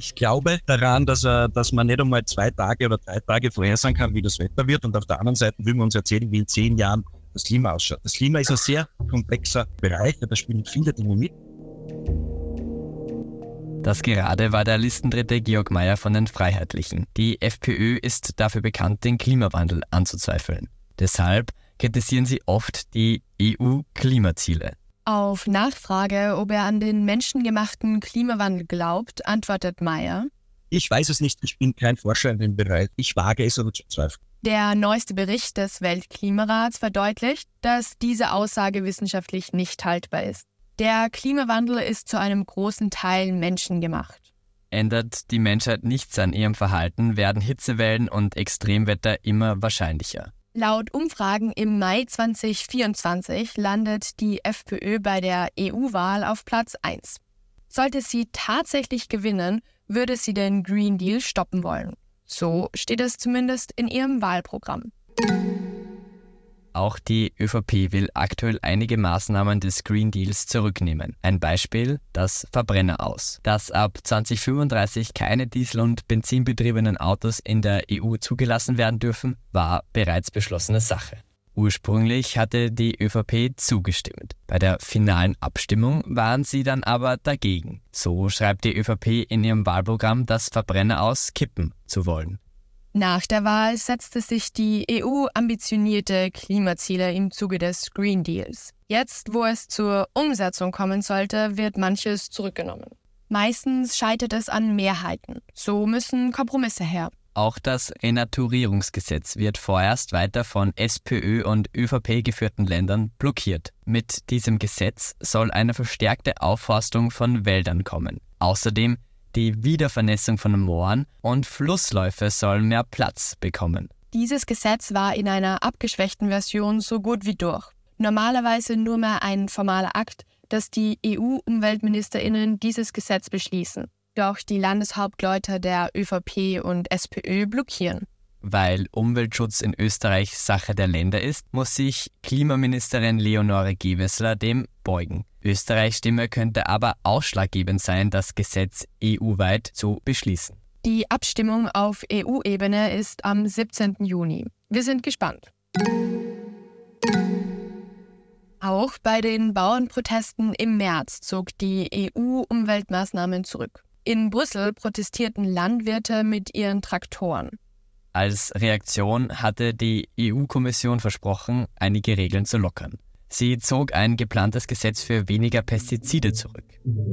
Ich glaube daran, dass man nicht einmal 2 Tage oder 3 Tage vorhersagen kann, wie das Wetter wird. Und auf der anderen Seite will man uns erzählen, wie in 10 Jahren das Klima ausschaut. Das Klima ist ein sehr komplexer Bereich, da spielen viele Dinge mit. Das gerade war der Listendritte Georg Mayer von den Freiheitlichen. Die FPÖ ist dafür bekannt, den Klimawandel anzuzweifeln. Deshalb kritisieren sie oft die EU-Klimaziele. Auf Nachfrage, ob er an den menschengemachten Klimawandel glaubt, antwortet Mayer: Ich weiß es nicht, ich bin kein Forscher in dem Bereich. Ich wage es aber zu zweifeln. Der neueste Bericht des Weltklimarats verdeutlicht, dass diese Aussage wissenschaftlich nicht haltbar ist. Der Klimawandel ist zu einem großen Teil menschengemacht. Ändert die Menschheit nichts an ihrem Verhalten, werden Hitzewellen und Extremwetter immer wahrscheinlicher. Laut Umfragen im Mai 2024 landet die FPÖ bei der EU-Wahl auf Platz 1. Sollte sie tatsächlich gewinnen, würde sie den Green Deal stoppen wollen. So steht es zumindest in ihrem Wahlprogramm. Auch die ÖVP will aktuell einige Maßnahmen des Green Deals zurücknehmen. Ein Beispiel: das Verbrenner-Aus. Dass ab 2035 keine Diesel- und benzinbetriebenen Autos in der EU zugelassen werden dürfen, war bereits beschlossene Sache. Ursprünglich hatte die ÖVP zugestimmt. Bei der finalen Abstimmung waren sie dann aber dagegen. So schreibt die ÖVP in ihrem Wahlprogramm, das Verbrenner-Aus kippen zu wollen. Nach der Wahl setzte sich die EU ambitionierte Klimaziele im Zuge des Green Deals. Jetzt, wo es zur Umsetzung kommen sollte, wird manches zurückgenommen. Meistens scheitert es an Mehrheiten. So müssen Kompromisse her. Auch das Renaturierungsgesetz wird vorerst weiter von SPÖ und ÖVP geführten Ländern blockiert. Mit diesem Gesetz soll eine verstärkte Aufforstung von Wäldern kommen. Außerdem die Wiedervernässung von Mooren und Flussläufe sollen mehr Platz bekommen. Dieses Gesetz war in einer abgeschwächten Version so gut wie durch. Normalerweise nur mehr ein formaler Akt, dass die EU-UmweltministerInnen dieses Gesetz beschließen. Doch die Landeshauptleute der ÖVP und SPÖ blockieren. Weil Umweltschutz in Österreich Sache der Länder ist, muss sich Klimaministerin Leonore Gewessler dem beugen. Österreichs Stimme könnte aber ausschlaggebend sein, das Gesetz EU-weit zu beschließen. Die Abstimmung auf EU-Ebene ist am 17. Juni. Wir sind gespannt. Auch bei den Bauernprotesten im März zog die EU Umweltmaßnahmen zurück. In Brüssel protestierten Landwirte mit ihren Traktoren. Als Reaktion hatte die EU-Kommission versprochen, einige Regeln zu lockern. Sie zog ein geplantes Gesetz für weniger Pestizide zurück.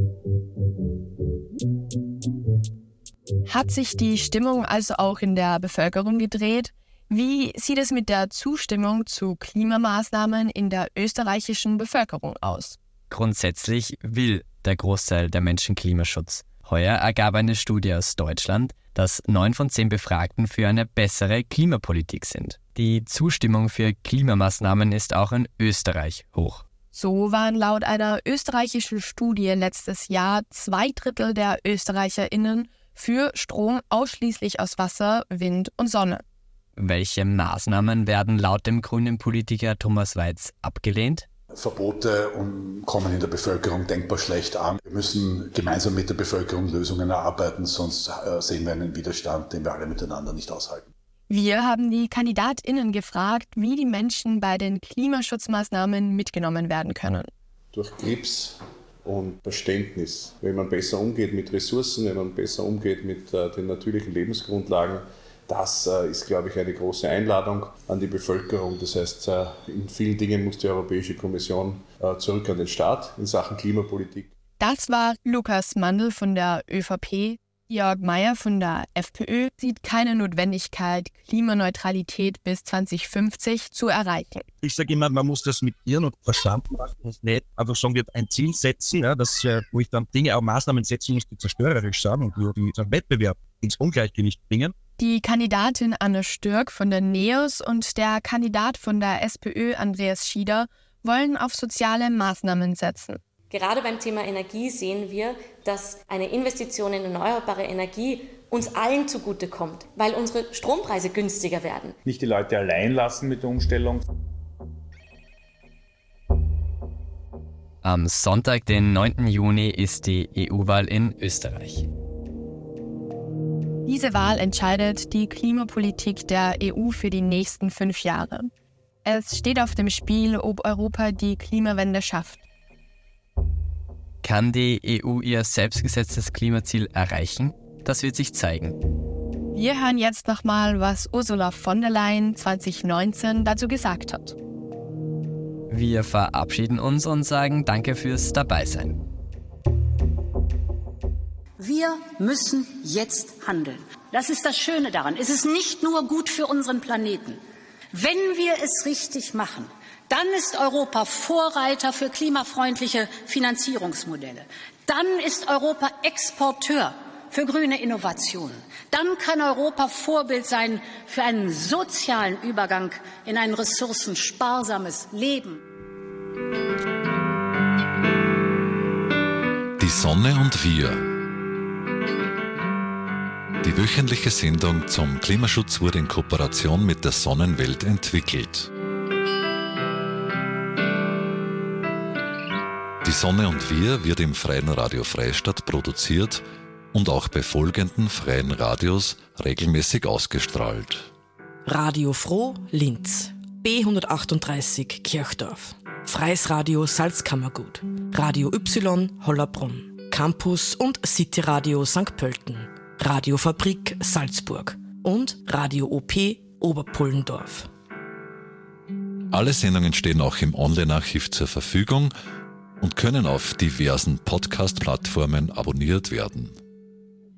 Hat sich die Stimmung also auch in der Bevölkerung gedreht? Wie sieht es mit der Zustimmung zu Klimamaßnahmen in der österreichischen Bevölkerung aus? Grundsätzlich will der Großteil der Menschen Klimaschutz. Heuer ergab eine Studie aus Deutschland, dass 9 von 10 Befragten für eine bessere Klimapolitik sind. Die Zustimmung für Klimamaßnahmen ist auch in Österreich hoch. So waren laut einer österreichischen Studie letztes Jahr 2/3 der ÖsterreicherInnen für Strom ausschließlich aus Wasser, Wind und Sonne. Welche Maßnahmen werden laut dem grünen Politiker Thomas Weiz abgelehnt? Verbote kommen in der Bevölkerung denkbar schlecht an. Wir müssen gemeinsam mit der Bevölkerung Lösungen erarbeiten, sonst sehen wir einen Widerstand, den wir alle miteinander nicht aushalten. Wir haben die KandidatInnen gefragt, wie die Menschen bei den Klimaschutzmaßnahmen mitgenommen werden können. Durch Grips und Verständnis. Wenn man besser umgeht mit Ressourcen, wenn man besser umgeht mit den natürlichen Lebensgrundlagen, das ist, glaube ich, eine große Einladung an die Bevölkerung. Das heißt, in vielen Dingen muss die Europäische Kommission zurück an den Staat in Sachen Klimapolitik. Das war Lukas Mandl von der ÖVP. Georg Mayer von der FPÖ sieht keine Notwendigkeit, Klimaneutralität bis 2050 zu erreichen. Ich sage immer, man muss das mit Hirn und Verstand machen und nicht einfach sagen, wir ein Ziel setzen, ja, wo ich dann Dinge, auch Maßnahmen setzen muss, die zerstörerisch sind und die den Wettbewerb ins Ungleichgewicht bringen. Die Kandidatin Anne Stürk von der NEOS und der Kandidat von der SPÖ Andreas Schieder wollen auf soziale Maßnahmen setzen. Gerade beim Thema Energie sehen wir, dass eine Investition in erneuerbare Energie uns allen zugutekommt, weil unsere Strompreise günstiger werden. Nicht die Leute allein lassen mit der Umstellung. Am Sonntag, den 9. Juni, ist die EU-Wahl in Österreich. Diese Wahl entscheidet die Klimapolitik der EU für die nächsten 5 Jahre. Es steht auf dem Spiel, ob Europa die Klimawende schafft. Kann die EU ihr selbstgesetztes Klimaziel erreichen? Das wird sich zeigen. Wir hören jetzt nochmal, was Ursula von der Leyen 2019 dazu gesagt hat. Wir verabschieden uns und sagen Danke fürs Dabeisein. Wir müssen jetzt handeln. Das ist das Schöne daran. Es ist nicht nur gut für unseren Planeten. Wenn wir es richtig machen, dann ist Europa Vorreiter für klimafreundliche Finanzierungsmodelle. Dann ist Europa Exporteur für grüne Innovationen. Dann kann Europa Vorbild sein für einen sozialen Übergang in ein ressourcensparsames Leben. Die Sonne und wir. Die wöchentliche Sendung zum Klimaschutz wurde in Kooperation mit der Sonnenwelt entwickelt. Die Sonne und wir wird im Freien Radio Freistadt produziert und auch bei folgenden freien Radios regelmäßig ausgestrahlt. Radio Froh Linz, B138 Kirchdorf, Freies Radio Salzkammergut, Radio Y Hollerbrunn, Campus und City Radio St. Pölten, Radio Fabrik Salzburg und Radio OP Oberpullendorf. Alle Sendungen stehen auch im Online-Archiv zur Verfügung und können auf diversen Podcast-Plattformen abonniert werden.